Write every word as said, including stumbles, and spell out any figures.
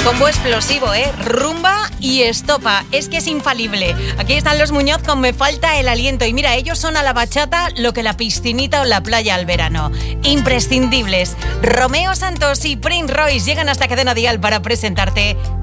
Combo explosivo, ¿eh? Rumba y estopa. Es que es infalible. Aquí están los Muñoz con Me falta el aliento. Y mira, ellos son a la bachata lo que la piscinita o la playa al verano. Imprescindibles. Romeo Santos y Prince Royce llegan hasta Cadena Dial para presentarte